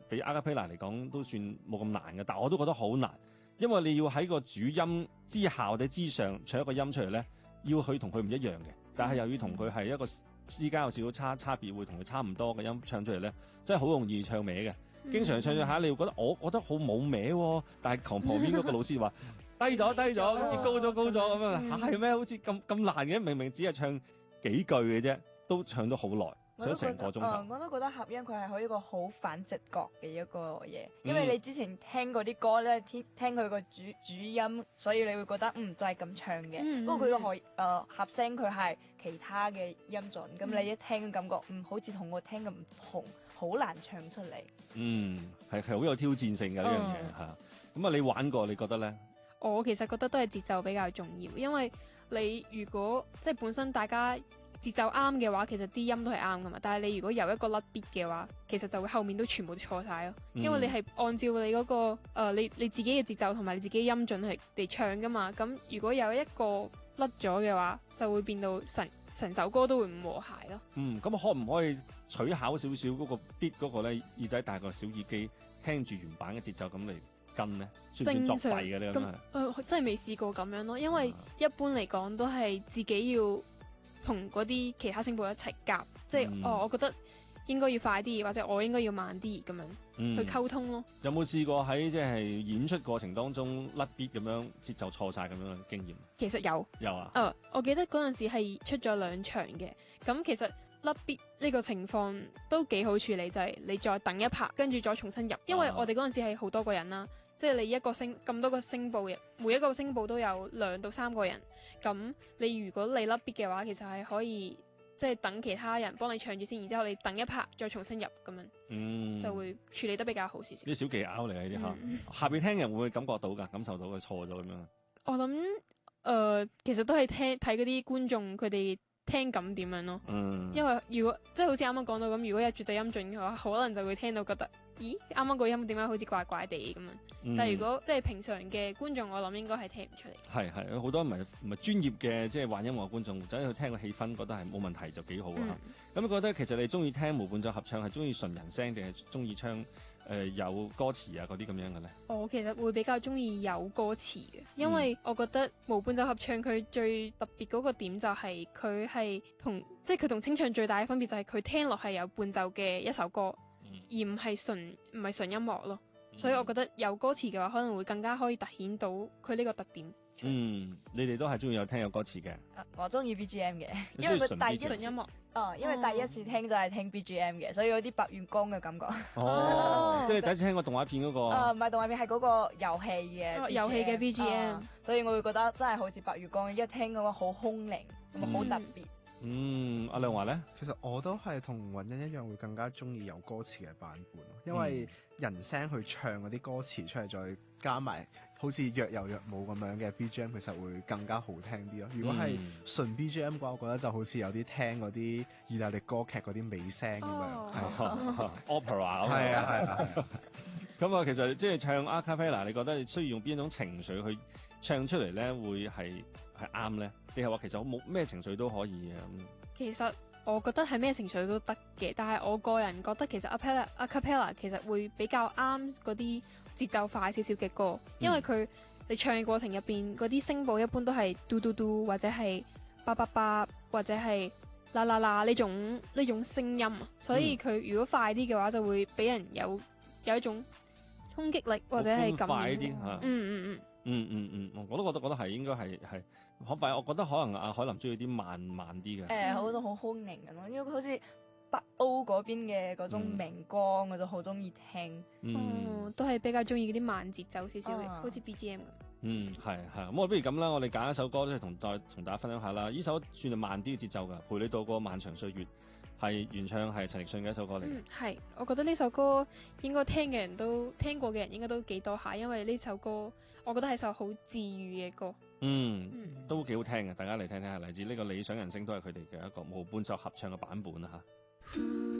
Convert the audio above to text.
比 acapella 嚟講都算冇咁難嘅，但我都覺得好難，因為你要喺個主音之下或者之上唱一個音出嚟咧，要佢同佢唔一樣嘅，但係又要同佢係一個之間有少少差別，會同佢差唔多嘅音唱出嚟咧，真係好容易唱歪嘅。經常唱下，你會覺得我覺得好冇歪喎，但係旁邊嗰個老師話低咗，高咗咁樣，係咩？好似咁難嘅，明明只係唱幾句嘅啫，都唱咗好耐。唱成個鐘頭， 我都覺得合音佢係可以一個好反直覺嘅一個嘢，因為你之前聽嗰啲歌咧，聽佢個主音，所以你會覺得就係咁唱嘅。不過佢個合聲佢係其他嘅音準，咁你一聽嘅感覺，好似同我聽嘅唔同，好難唱出嚟。 係好有挑戰性嘅呢樣嘢嚇。咁啊，你玩過，你覺得咧？ 我其實覺得都係節奏比較重要，因為你如果即係本身大家節奏啱嘅話，其實啲音都係啱噶嘛。但係你如果有一個甩 beat 嘅話，其實就會後面都全部都錯晒咯。因為你係按照你嗰個你自己嘅節奏同埋你自己音準嚟唱噶嘛。咁如果有一個甩咗嘅話，就會變到成首歌都會唔和諧咯。 咁可唔可以取巧少少嗰個 beat 嗰個咧，耳仔戴個小耳機，聽住原版嘅節奏咁嚟跟咧，算唔算作弊嘅呢？咁真係未試過咁樣咯，因為一般嚟講都係自己要同嗰啲其他聲部一齊夾，即係我覺得應該要快啲，或者我應該要慢啲咁樣去溝通咯。 有冇試過喺即係演出過程當中甩 beat 咁樣節奏錯晒咁樣嘅經驗？ 其實有啊。 我記得嗰陣時係出咗2場嘅，咁其實甩 beat 呢個情況都幾好處理，就係你再等一拍，跟住再重新入，因為我哋嗰陣時係好多個人啦。即係你一個咁多個聲部嘅，每一個聲部都有2到3個人。咁你如果你甩 beat 嘅話，其實係可以即係等其他人幫你唱住先，然之後你等一拍再重新入咁樣，就會處理得比較好少少。 啲小技巧嚟嘅呢啲嚇，下邊聽人會唔會感覺到㗎？感受到佢錯咗咁樣？ 我諗其實都係睇嗰啲觀眾佢哋聽感點樣咯。因為如果即係好似啱啱講到咁，如果有絕對音準嘅話，可能就會聽到覺得，咦，啱啱個音點解好似怪怪地咁樣？但係如果即係平常嘅觀眾，我諗應該係聽唔出嚟。 係好多唔係專業嘅即係玩音樂嘅觀眾，走去聽個氣氛，覺得係冇問題就幾好啊！咁覺得其實你中意聽無伴奏合唱係中意純人聲定係中意唱有歌詞啊嗰啲咁樣嘅咧？ 我其實會比較中意有歌詞嘅，因為我覺得無伴奏合唱佢最特別嗰個點就係佢係即係佢同清唱最大嘅分別就係佢聽落係有伴奏嘅一首歌，而唔係純音樂咯。所以我覺得有歌詞嘅話，可能會更加可以凸顯到佢呢個特點。 你哋都係中意有聽有歌詞嘅。 我中意 BGM 嘅，因為佢第一純音樂。 因為第一次聽就係聽 BGM 嘅，所以有啲白月光嘅感覺。 即係你第一次聽過動畫片嗰個？ 唔係動畫片，係嗰個遊戲嘅。 遊戲嘅 BGM， 所以我會覺得真係好似白月光，一聽嘅話好空靈，好特別。 阿亮華咧， 其實我都係同雲欣一樣，會更加中意有歌詞嘅版本，因為人聲去唱嗰啲歌詞出嚟，再加埋好似若有若冇咁樣嘅 BGM，其實會更加好聽啲咯。如果係純 BGM 嘅話，我覺得就好似有啲聽嗰啲意大利歌劇嗰啲尾聲咁樣 ，opera 係啊。 咁啊，其實即係唱 acapella， 你覺得你需要用邊種情緒去唱出嚟咧，會係啱咧？你係話其實冇咩情緒都可以嘅咁？ 其實我覺得係咩情緒都得嘅，但係我個人覺得其實 acapella 其實會比較啱嗰啲節奏快少少嘅歌，因為你唱嘅過程入邊嗰啲聲部一般都係嘟嘟嘟或者係叭叭叭或者係啦啦啦呢種聲音，所以佢如果快啲嘅話，就會俾人有一種衝擊力或者係感染啲。 我都覺得係應該係好快。我覺得可能阿海林中意啲慢啲嘅。 好多好空靈嘅咯，因為好似北歐嗰邊嘅嗰種明光，我就好中意聽。 都係比較中意嗰啲慢節奏少少嘅，好似 BGM 咁。 係。咁我不如咁啦，我哋揀一首歌都係同大家分享下啦。呢首算係慢啲嘅節奏㗎，陪你度過漫長歲月。係原唱係陳奕迅嘅一首歌嚟。 係，我覺得呢首歌應該聽過嘅人應該都幾多下，因為呢首歌我覺得係首好治愈嘅歌。 都幾好聽嘅，大家嚟聽聽下，嚟自呢個理想人聲都係佢哋嘅一個無伴奏合唱嘅版本啦嚇。